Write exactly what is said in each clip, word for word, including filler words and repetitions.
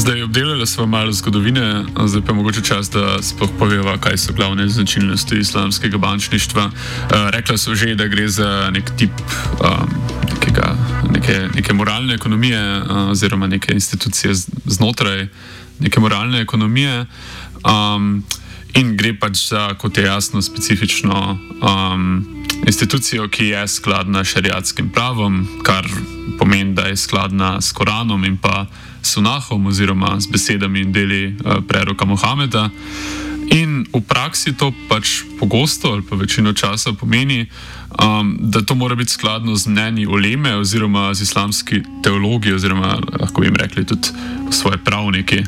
Zdaj, obdelali smo malo zgodovine, zdaj pa mogoče čas, da sploh poveva, kaj so glavne značilnosti islamskega bančništva. Uh, rekla so že, da gre za nek tip um, nekega, neke, neke moralne ekonomije uh, oziroma neke institucije znotraj neke moralne ekonomije um, in gre pač za, kot je jasno, specifično um, institucijo, ki je skladna s šeriatskim pravom, kar pomeni, da je skladna s Koranom in pa sunahom oziroma z besedami in deli uh, preroka Mohameda. In v praksi to pač pogosto ali pa večino časa pomeni, um, da to mora biti skladno z mnenji uleme oziroma z islamski teologiji oziroma lahko bi jim rekli tudi svoje pravniki,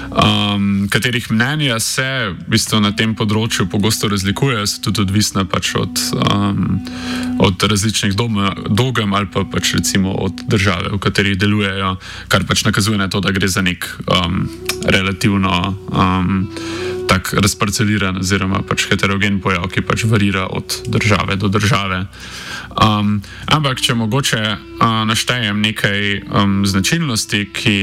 um, katerih mnenja se v bistvu na tem področju pogosto razlikujejo, so tudi odvisna pač od, um, od različnih dogem ali pa pač recimo od države, v kateri delujejo, kar pač nakazuje na to, da gre za nek um, relativno um, tak razparceliran oziroma pač heterogen pojav, ki pač varira od države do države. Um, ampak, če mogoče uh, naštejem nekaj um, značilnosti, ki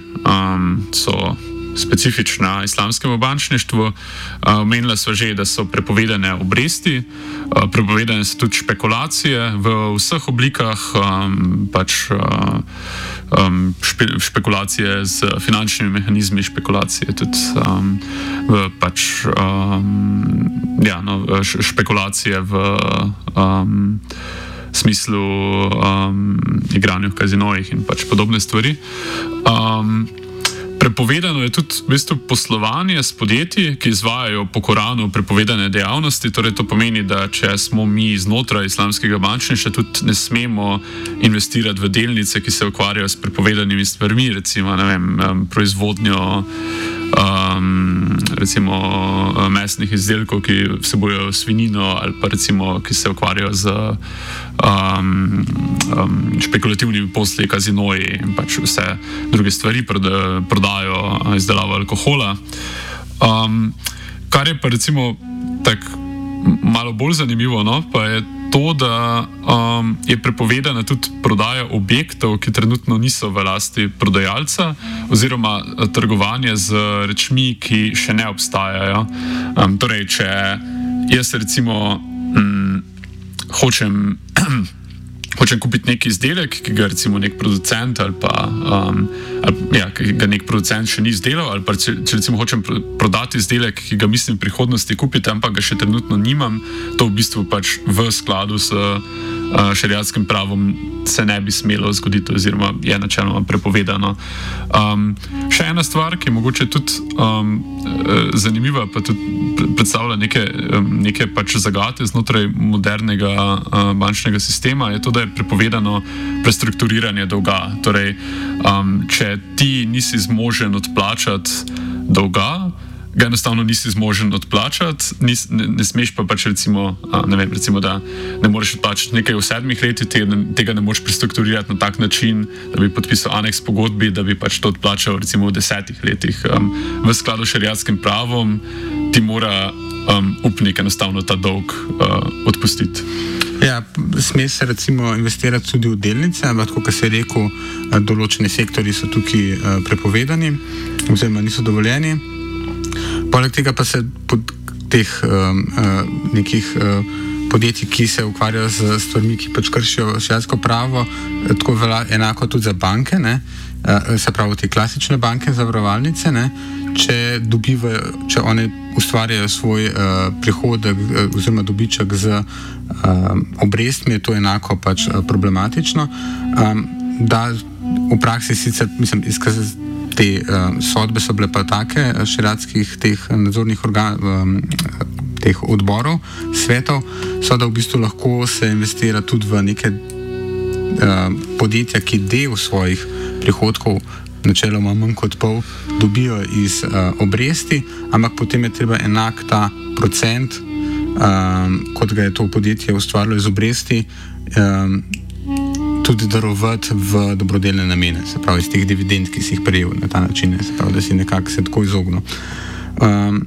um, so specifična islamskemu bančništvu, omenila uh, sva že, da so prepovedane obresti, uh, prepovedane so tudi špekulacije v vseh oblikah, um, pač uh, um, špe, špekulacije z finančnimi mehanizmi, špekulacije tudi um, v pač um, ja, no, špekulacije v um, smislu um, igranju v kazinojih in pač podobne stvari. Um, Prepovedano je tudi v bistvu poslovanje s podjetji, ki izvajajo po Koranu prepovedane dejavnosti. Torej to pomeni, da če smo mi znotraj islamskega bančništva, tudi ne smemo investirati v delnice, ki se ukvarjajo s prepovedanimi stvarmi, recimo ne vem, proizvodnjo um, recimo mesnih izdelkov, ki vsebujejo svinjino, ali pa recimo, ki se ukvarjajo z um, um, špekulativnimi posli, kazinoji in pač vse druge stvari, prodajo izdelavo alkohola. Um, kar je pa recimo tako malo bolj zanimivo, no, pa je to, da um, je prepovedana tudi prodaja objektov, ki trenutno niso v lasti prodajalca, oziroma trgovanje z rečmi, ki še ne obstajajo. Um, torej, če jaz recimo um, hočem hočem kupiti neki izdelek, ki ga recimo nek producent ali pa um, ali, ja, ki ga nek producent še ni izdelal, ali pa če, če recimo hočem prodati izdelek, ki ga mislim v prihodnosti kupiti, ampak ga še trenutno nimam, to v bistvu pač v skladu s uh, šeriatskim pravom se ne bi smelo zgoditi oziroma je načeloma prepovedano. Um, še ena stvar, ki je mogoče tudi um, zanimiva, pa tudi predstavlja neke, um, neke pač zagate znotraj modernega uh, bančnega sistema, je to, da je prepovedano prestrukturiranje dolga. Torej, um, če ti nisi zmožen odplačati dolga, ga enostavno nisi zmožen odplačati, nis, ne, ne smeš pa pač recimo, a, ne vem, recimo, da ne moreš odplačati nekaj v sedmih letih, tega, tega ne moreš prestrukturirati na tak način, da bi podpisal aneks pogodbi, da bi pač to odplačal recimo v desetih letih. Um, v skladu s šeriatskim pravom ti mora um, upnik enostavno ta dolg uh, odpustiti. Ja, sme se recimo investirati tudi v delnice, ampak kot se je rekel, določeni sektori so tukaj uh, prepovedani oziroma niso dovoljeni. Poleg tega pa se pod teh um, uh, nekih uh, podjetij, ki se ukvarjajo z stvarmi, ki pač kršijo šeriatsko pravo, tako velja enako tudi za banke, ne? Uh, se pravi te klasične banke, zavarovalnice, ne? Če dobivajo, če one ustvarjajo svoj uh, prihodek uh, oziroma dobiček z uh, obrestmi, je to enako pač uh, problematično. Um, da v praksi sicer, mislim, izkazati te uh, sodbe so bile pa take šeriatskih teh nadzornih organov, um, teh odborov, svetov, so da v bistvu lahko se investira tudi v neke uh, podjetja, ki del svojih prihodkov, načeloma manj kot pol, dobijo iz uh, obresti, ampak potem je treba enak ta procent, um, kot ga je to podjetje ustvarilo iz obresti, um, tudi darovati v dobrodelne namene, se pravi iz teh dividend, ki si jih prejel na ta način, se pravi, da si nekako se tako izognil. Um,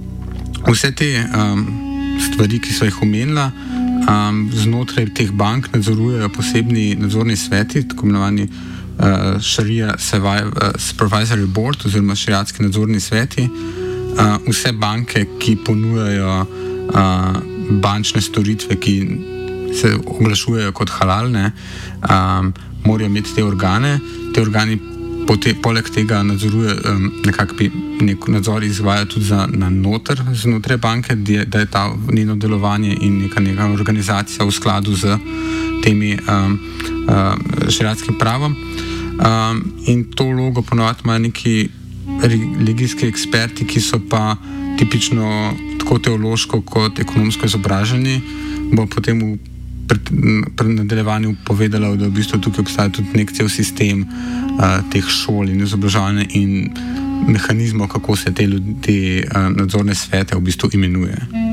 vse te um, stvari, ki so jih omenila, um, znotraj teh bank nadzorujejo posebni nadzorni sveti, tako imenovani uh, Sharia Supervisory Board oziroma šariatski nadzorni sveti. Uh, vse banke, ki ponujajo uh, bančne storitve, ki se oglašujejo kot halalne, um, morajo imeti te organe. Te organi pote, poleg tega nadzoruje, um, nekako bi nek nadzor izvaja tudi za, na noter znotraj banke, da je ta njeno delovanje in neka, neka organizacija v skladu z temi um, uh, šariatskim pravom. Um, in to vlogo ponovadi imajo neki religijski eksperti, ki so pa tipično tako teološko kot ekonomsko izobraženi, bo potem v pred, pred nadaljevanju povedala, da v bistvu tukaj obstaja tudi nek cel sistem uh, teh šol in izobraževanja in mehanizmov, kako se te, ljudi, te uh, nadzorne svete v bistvu imenuje.